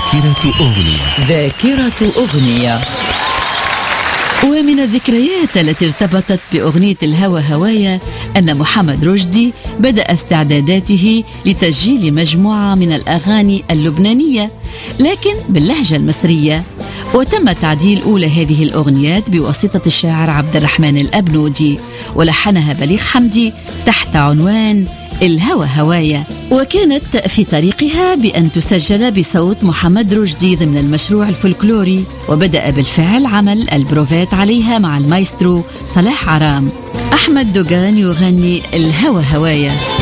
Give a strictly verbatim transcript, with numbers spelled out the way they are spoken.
ذاكرة أغنية. ذاكرة أغنية. ومن الذكريات التي ارتبطت بأغنية الهوى هوايا أن محمد رشدي بدأ استعداداته لتسجيل مجموعة من الأغاني اللبنانية لكن باللهجة المصرية، وتم تعديل أولى هذه الأغنيات بواسطة الشاعر عبد الرحمن الأبنودي، ولحنها بليغ حمدي تحت عنوان الهوى هوايا، وكانت في طريقها بأن تسجل بصوت محمد رشدي ضمن المشروع الفولكلوري، وبدأ بالفعل عمل البروفات عليها مع المايسترو صلاح عرام. أحمد دوغان يغني الهوى هوايا.